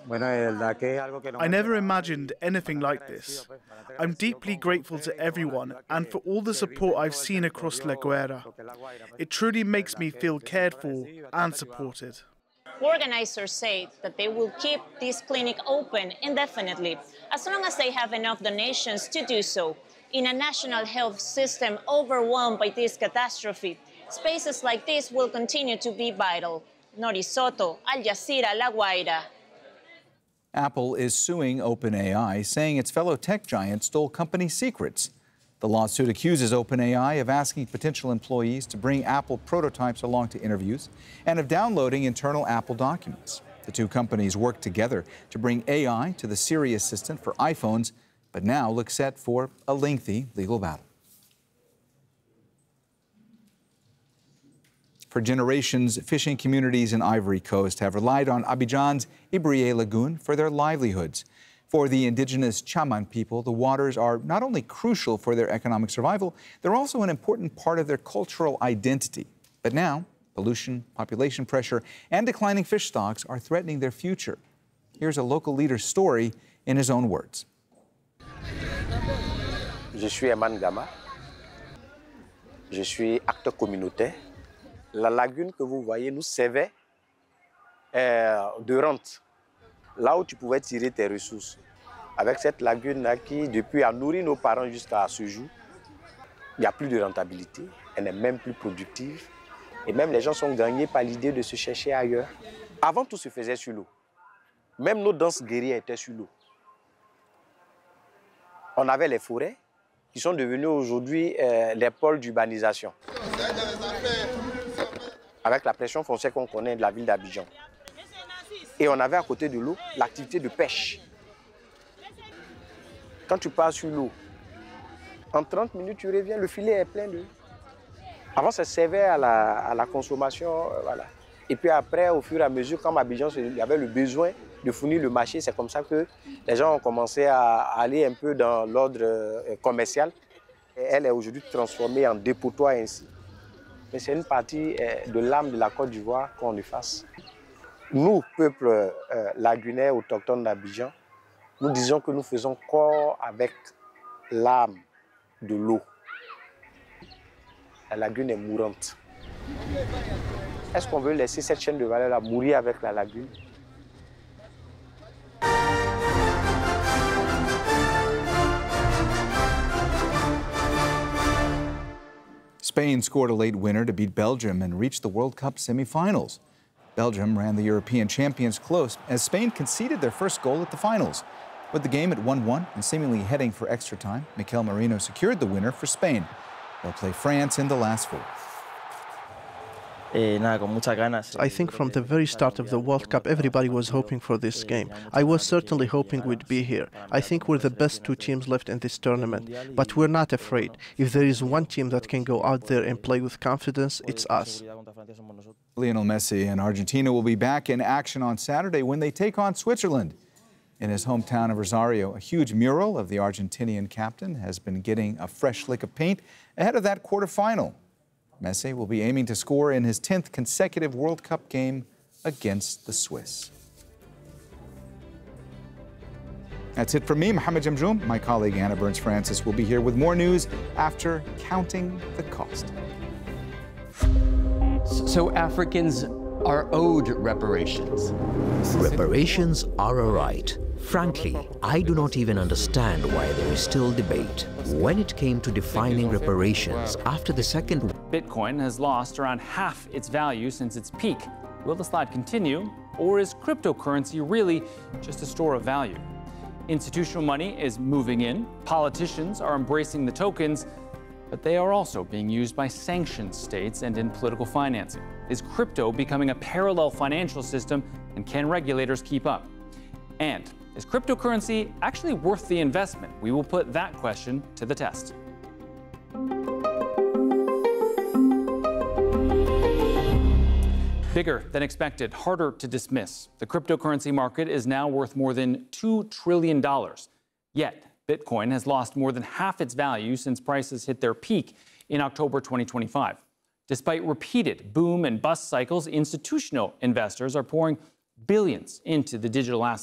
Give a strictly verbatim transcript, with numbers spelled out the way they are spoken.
I never imagined anything like this. I'm deeply grateful to everyone and for all the support I've seen across La Guaira. It truly makes me feel cared for and supported. Organizers say that they will keep this clinic open indefinitely, as long as they have enough donations to do so. In a national health system overwhelmed by this catastrophe, spaces like this will continue to be vital. Nori Soto, Al Jazeera, La Guaira. Apple is suing OpenAI, saying its fellow tech giant stole company secrets. The lawsuit accuses OpenAI of asking potential employees to bring Apple prototypes along to interviews and of downloading internal Apple documents. The two companies worked together to bring A I to the Siri assistant for iPhones, but now look set for a lengthy legal battle. For generations, fishing communities in Ivory Coast have relied on Abidjan's Ibrié Lagoon for their livelihoods. For the indigenous Chaman people, the waters are not only crucial for their economic survival, they're also an important part of their cultural identity. But now, pollution, population pressure, and declining fish stocks are threatening their future. Here's a local leader's story in his own words. Je suis Eman Gama. Je suis acteur communautaire. La lagune que vous voyez nous servait euh, de rente. Là où tu pouvais tirer tes ressources. Avec cette lagune-là qui, depuis, a nourri nos parents jusqu'à ce jour, il n'y a plus de rentabilité, elle n'est même plus productive. Et même les gens sont gagnés par l'idée de se chercher ailleurs. Avant, tout se faisait sur l'eau. Même nos danses guerrières étaient sur l'eau. On avait les forêts qui sont devenues aujourd'hui euh, les pôles d'urbanisation. Avec la pression foncière qu'on connaît de la ville d'Abidjan. Et on avait à côté de l'eau l'activité de pêche. Quand tu pars sur l'eau, en trente minutes, tu reviens, le filet est plein d'eau. Avant, ça servait à la, à la consommation. Euh, voilà. Et puis après, au fur et à mesure, comme Abidjan, il y avait le besoin de fournir le marché, c'est comme ça que les gens ont commencé à aller un peu dans l'ordre euh, commercial. Et elle est aujourd'hui transformée en dépotoir ainsi. Mais c'est une partie euh, de l'âme de la Côte d'Ivoire qu'on efface. Nous, peuple euh, lagunaire autochtone d'Abidjan, nous disons que nous faisons corps avec l'âme de l'eau. La lagune est mourante. Est-ce qu'on veut laisser cette chaîne de valeur-là mourir avec la lagune? Spain scored a late winner to beat Belgium and reach the World Cup semifinals. Belgium ran the European champions close as Spain conceded their first goal at the finals. With the game at one one and seemingly heading for extra time, Mikel Merino secured the winner for Spain. They'll play France in the last four. I think from the very start of the World Cup, everybody was hoping for this game. I was certainly hoping we'd be here. I think we're the best two teams left in this tournament, but we're not afraid. If there is one team that can go out there and play with confidence, it's us. Lionel Messi and Argentina will be back in action on Saturday when they take on Switzerland. In his hometown of Rosario, a huge mural of the Argentinian captain has been getting a fresh lick of paint ahead of that quarterfinal. Messi will be aiming to score in his tenth consecutive World Cup game against the Swiss. That's it from me, Mohamed Jamjoom. My colleague Anna Burns-Francis will be here with more news after counting the cost. So Africans are owed reparations. Reparations are a right. Frankly, I do not even understand why there is still debate. When it came to defining reparations after the second... Bitcoin has lost around half its value since its peak. Will the slide continue, or is cryptocurrency really just a store of value? Institutional money is moving in, politicians are embracing the tokens, but they are also being used by sanctioned states and in political financing. Is crypto becoming a parallel financial system, and can regulators keep up? And is cryptocurrency actually worth the investment? We will put that question to the test. Bigger than expected, harder to dismiss. The cryptocurrency market is now worth more than two trillion dollars. Yet, Bitcoin has lost more than half its value since prices hit their peak in October twenty twenty-five. Despite repeated boom and bust cycles, institutional investors are pouring billions into the digital asset.